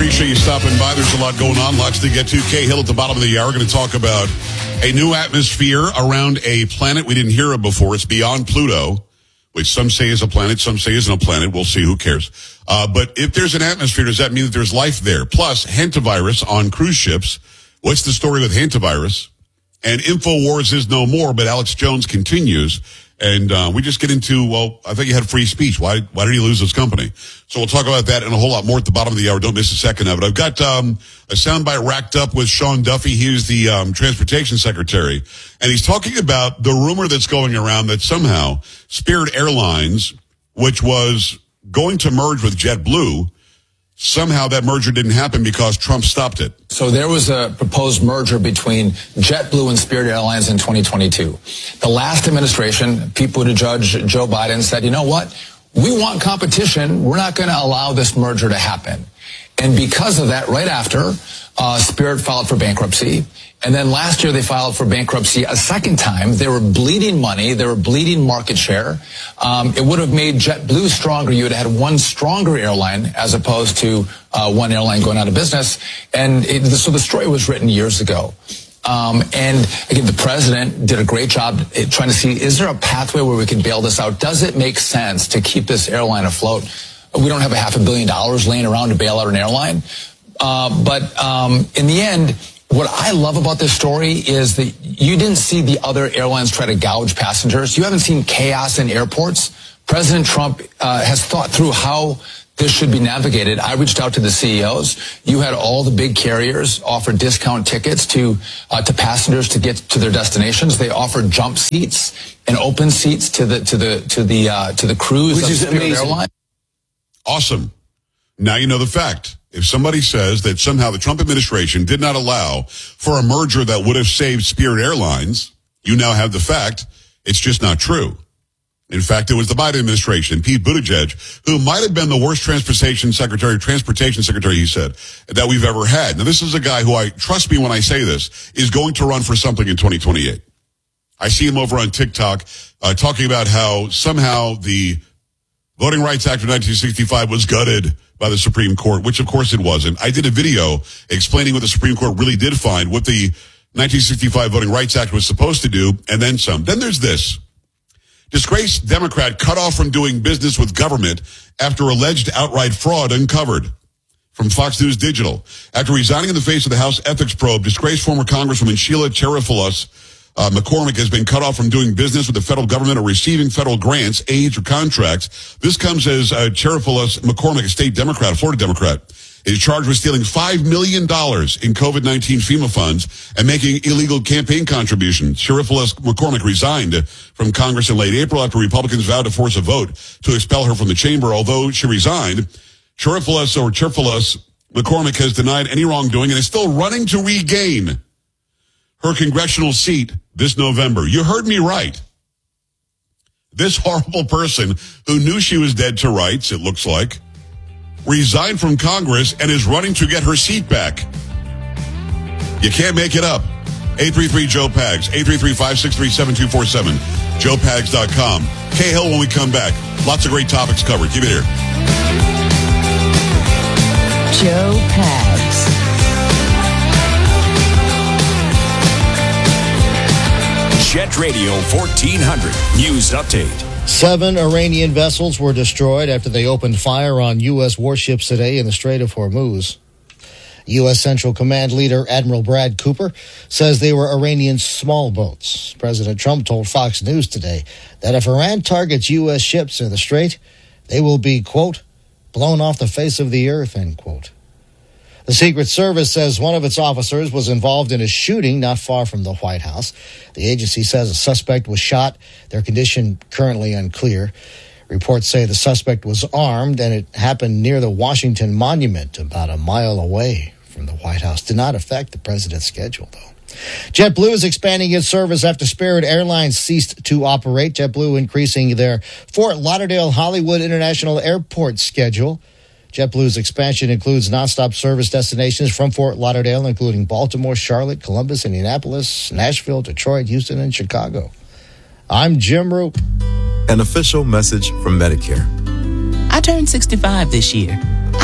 appreciate you stopping by. There's a lot going on, lots to get to. Kay Hill at the bottom of the hour. We're going to talk about a new atmosphere around a planet we didn't hear of before. It's beyond Pluto, which some say is a planet, some say isn't a planet. We'll see. Who cares? But if there's an atmosphere, does that mean that there's life there? Plus, hantavirus on cruise ships. What's the story with hantavirus? And InfoWars is no more, but Alex Jones continues. And we just get into, well, I think you had free speech. Why did he lose his company? So we'll talk about that and a whole lot more at the bottom of the hour. Don't miss a second of it. I've got a soundbite racked up with Sean Duffy. He is the transportation secretary. And he's talking about the rumor that's going around that somehow Spirit Airlines, which was going to merge with JetBlue, somehow that merger didn't happen because Trump stopped it. So there was a proposed merger between JetBlue and Spirit Airlines in 2022. The last administration, Pete Buttigieg, Joe Biden said, you know what? We want competition. We're not going to allow this merger to happen. And because of that, right after, Spirit filed for bankruptcy. And then last year they filed for bankruptcy a second time. They were bleeding money. They were bleeding market share. It would have made JetBlue stronger. You would have had one stronger airline as opposed to one airline going out of business. And so the story was written years ago. And again, the president did a great job trying to see, is there a pathway where we can bail this out? Does it make sense to keep this airline afloat? We don't have $500 million laying around to bail out an airline. But in the end, what I love about this story is that you didn't see the other airlines try to gouge passengers. You haven't seen chaos in airports. President Trump has thought through how this should be navigated. I reached out to the CEOs. You had all the big carriers offer discount tickets to passengers to get to their destinations. They offered jump seats and open seats to the crews of Spirit Airlines. Awesome. Now you know the fact. If somebody says that somehow the Trump administration did not allow for a merger that would have saved Spirit Airlines, you now have the fact. It's just not true. In fact, it was the Biden administration, Pete Buttigieg, who might have been the worst transportation secretary, he said, that we've ever had. Now, this is a guy who trust me when I say this, is going to run for something in 2028. I see him over on TikTok talking about how somehow the Voting Rights Act of 1965 was gutted by the Supreme Court, which of course it wasn't. I did a video explaining what the Supreme Court really did find, what the 1965 Voting Rights Act was supposed to do, and then some. Then there's this. Disgraced Democrat cut off from doing business with government after alleged outright fraud uncovered. From Fox News Digital. After resigning in the face of the House ethics probe, disgraced former Congresswoman Sheila Chertoff McCormick has been cut off from doing business with the federal government or receiving federal grants, aids, or contracts. This comes as Chertoff McCormick, a state Democrat, a Florida Democrat, is charged with stealing $5 million in COVID-19 FEMA funds and making illegal campaign contributions. Chertoff McCormick resigned from Congress in late April after Republicans vowed to force a vote to expel her from the chamber. Although she resigned, Chertoff McCormick has denied any wrongdoing and is still running to regain her congressional seat this November. You heard me right. This horrible person who knew she was dead to rights, it looks like, resigned from Congress and is running to get her seat back. You can't make it up. 833-JOE-PAGS, 833-563-7247, joepags.com. Kay Hill when we come back. Lots of great topics covered. Keep it here. Joe Pags. Jet Radio 1400 News Update. 7 Iranian vessels were destroyed after they opened fire on U.S. warships today in the Strait of Hormuz. U.S. Central Command leader Admiral Brad Cooper says they were Iranian small boats. President Trump told Fox News today that if Iran targets U.S. ships in the Strait, they will be, quote, blown off the face of the earth, end quote. The Secret Service says one of its officers was involved in a shooting not far from the White House. The agency says a suspect was shot. Their condition currently unclear. Reports say the suspect was armed, and it happened near the Washington Monument, about a mile away from the White House. Did not affect the president's schedule, though. JetBlue is expanding its service after Spirit Airlines ceased to operate. JetBlue increasing their Fort Lauderdale Hollywood International Airport schedule. JetBlue's expansion includes nonstop service destinations from Fort Lauderdale, including Baltimore, Charlotte, Columbus, Indianapolis, Nashville, Detroit, Houston, and Chicago. I'm Jim Roop. An official message from Medicare. I turned 65 this year.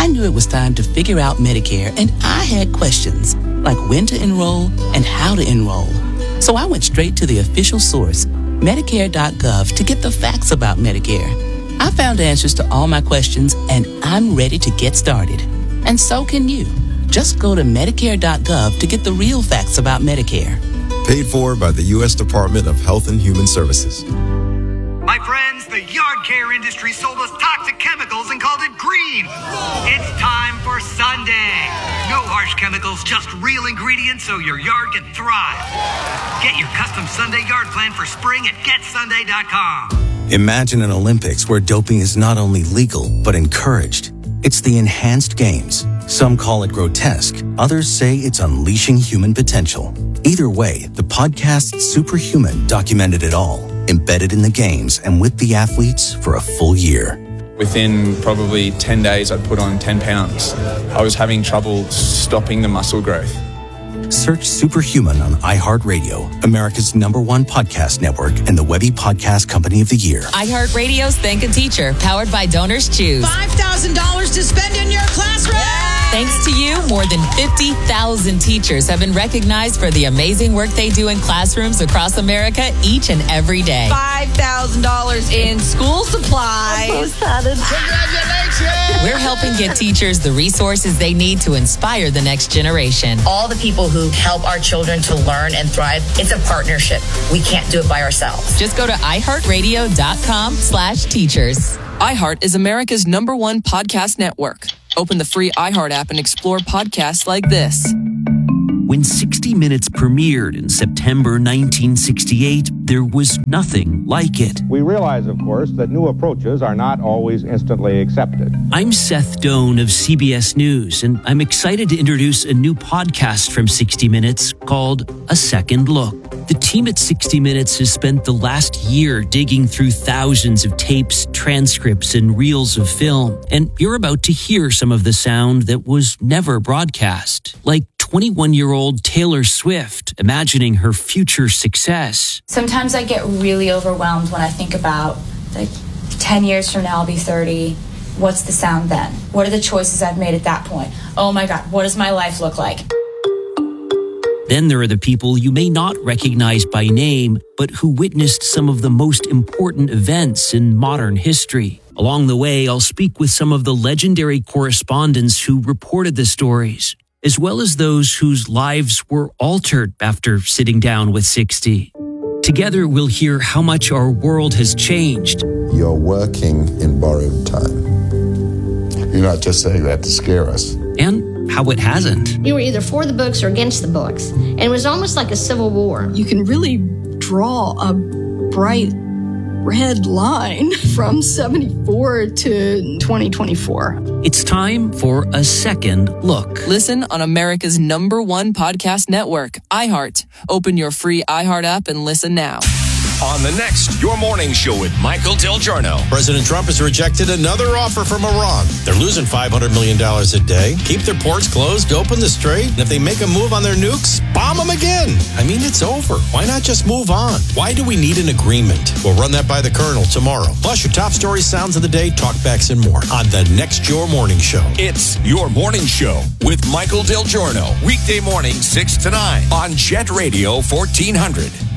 I knew it was time to figure out Medicare, and I had questions, like when to enroll and how to enroll. So I went straight to the official source, Medicare.gov, to get the facts about Medicare. I found answers to all my questions, and I'm ready to get started. And so can you. Just go to Medicare.gov to get the real facts about Medicare. Paid for by the U.S. Department of Health and Human Services. My friends, the yard care industry sold us toxic chemicals and called it green. It's time for Sunday. No harsh chemicals, just real ingredients so your yard can thrive. Get your custom Sunday yard plan for spring at GetSunday.com. Imagine an Olympics where doping is not only legal, but encouraged. It's the enhanced games. Some call it grotesque. Others say it's unleashing human potential. Either way, the podcast Superhuman documented it all, embedded in the games and with the athletes for a full year. Within probably 10 days, I'd put on 10 pounds. I was having trouble stopping the muscle growth. Search Superhuman on iHeartRadio, America's #1 podcast network and the Webby Podcast Company of the Year. iHeartRadio's Thank a Teacher, powered by Donors Choose. $5,000 to spend in your classroom! Thanks to you, more than 50,000 teachers have been recognized for the amazing work they do in classrooms across America each and every day. $5,000 in school supplies. I'm so excited. Congratulations! We're helping get teachers the resources they need to inspire the next generation. All the people who help our children to learn and thrive, it's a partnership. We can't do it by ourselves. Just go to iHeartRadio.com/teachers. iHeart is America's #1 podcast network. Open the free iHeart app and explore podcasts like this. When 60 Minutes premiered in September 1968, there was nothing like it. We realize, of course, that new approaches are not always instantly accepted. I'm Seth Doan of CBS News, and I'm excited to introduce a new podcast from 60 Minutes called A Second Look. The team at 60 Minutes has spent the last year digging through thousands of tapes, transcripts, and reels of film, and you're about to hear some of the sound that was never broadcast, like 21-year-old Taylor Swift imagining her future success. Sometimes I get really overwhelmed when I think about, 10 years from now I'll be 30. What's the sound then? What are the choices I've made at that point? Oh my God, what does my life look like? Then there are the people you may not recognize by name, but who witnessed some of the most important events in modern history. Along the way, I'll speak with some of the legendary correspondents who reported the stories, as well as those whose lives were altered after sitting down with 60. Together, we'll hear how much our world has changed. You're working in borrowed time. You're not just saying that to scare us. And how it hasn't. You were either for the books or against the books. And it was almost like a civil war. You can really draw a bright red line from 74 to 2024. It's time for A Second Look. Listen on America's #1 podcast network, iHeart. Open your free iHeart app and listen now. On the next Your Morning Show with Michael Del Giorno. President Trump has rejected another offer from Iran. They're losing $500 million a day. Keep their ports closed, open the strait, and if they make a move on their nukes, bomb them again. I mean, it's over. Why not just move on? Why do we need an agreement? We'll run that by the Colonel tomorrow. Plus your top stories, sounds of the day, talkbacks, and more on the next Your Morning Show. It's Your Morning Show with Michael Del Giorno. Weekday morning, 6 to 9 on Jet Radio 1400.